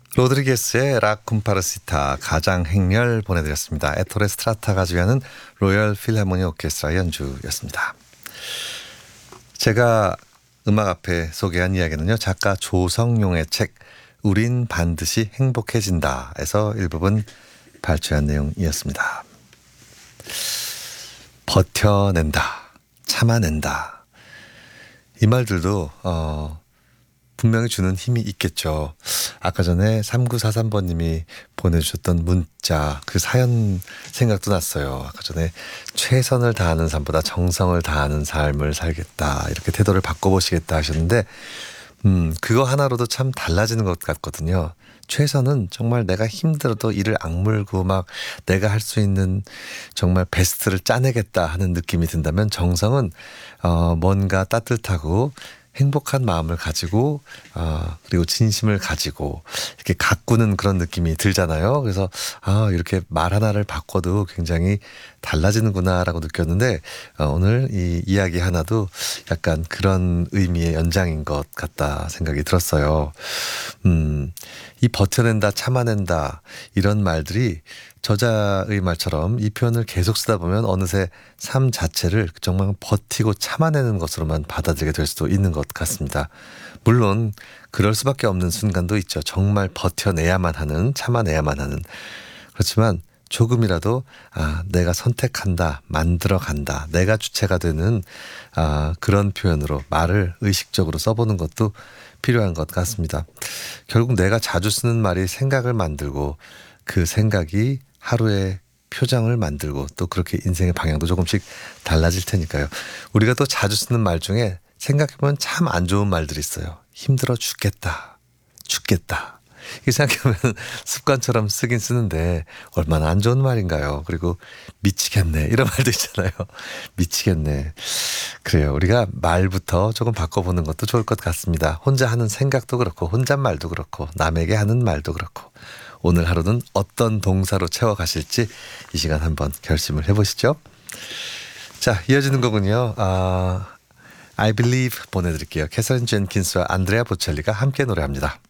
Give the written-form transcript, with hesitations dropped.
로드리게스의 라 쿰파르시타 가장 행렬 보내드렸습니다. 에토레 스트라타가 지휘하는 로열 필하모니 오케스트라 연주였습니다. 제가 음악 앞에 소개한 이야기는요. 작가 조성용의 책 우린 반드시 행복해진다 에서 일부분 발췌한 내용이었습니다. 버텨낸다, 참아낸다. 이 말들도 분명히 주는 힘이 있겠죠. 아까 전에 3943번님이 보내주셨던 문자 그 사연 생각도 났어요. 아까 전에 최선을 다하는 삶보다 정성을 다하는 삶을 살겠다 이렇게 태도를 바꿔보시겠다 하셨는데 그거 하나로도 참 달라지는 것 같거든요. 최선은 정말 내가 힘들어도 이를 악물고 막 내가 할 수 있는 정말 베스트를 짜내겠다 하는 느낌이 든다면 정성은 뭔가 따뜻하고 행복한 마음을 가지고 그리고 진심을 가지고 이렇게 가꾸는 그런 느낌이 들잖아요. 그래서 이렇게 말 하나를 바꿔도 굉장히 달라지는구나라고 느꼈는데 오늘 이 이야기 하나도 약간 그런 의미의 연장인 것 같다 생각이 들었어요. 이 버텨낸다, 참아낸다 이런 말들이 저자의 말처럼 이 표현을 계속 쓰다 보면 어느새 삶 자체를 정말 버티고 참아내는 것으로만 받아들이게 될 수도 있는 것 같습니다. 물론 그럴 수밖에 없는 순간도 있죠. 정말 버텨내야만 하는, 참아내야만 하는. 그렇지만 조금이라도 내가 선택한다, 만들어간다, 내가 주체가 되는 그런 표현으로 말을 의식적으로 써보는 것도 필요한 것 같습니다. 결국 내가 자주 쓰는 말이 생각을 만들고 그 생각이 하루의 표정을 만들고 또 그렇게 인생의 방향도 조금씩 달라질 테니까요. 우리가 또 자주 쓰는 말 중에 생각해보면 참 안 좋은 말들이 있어요. 힘들어 죽겠다. 죽겠다. 이게 생각해보면 습관처럼 쓰긴 쓰는데 얼마나 안 좋은 말인가요. 그리고 미치겠네 이런 말도 있잖아요. 미치겠네. 그래요. 우리가 말부터 조금 바꿔보는 것도 좋을 것 같습니다. 혼자 하는 생각도 그렇고 혼잣말도 그렇고 남에게 하는 말도 그렇고 오늘 하루는 어떤 동사로 채워가실지 이 시간 한번 결심을 해보시죠. 자, 이어지는 곡은요. I Believe 보내드릴게요. 캐서린 젠킨스와 안드레아 보첼리가 함께 노래합니다.